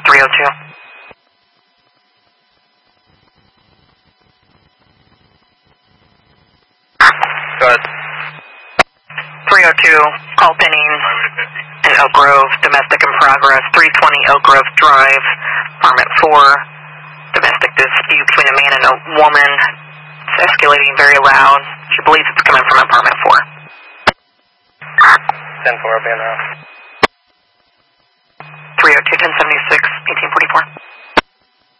302. Go ahead. 302, call Penning in Oak Grove, domestic in progress, 320 Oak Grove Drive, apartment 4, domestic dispute between a man and a woman. It's escalating very loud. She believes it's coming from apartment 4. 10-4, I'll be in the house. 302, 10-7.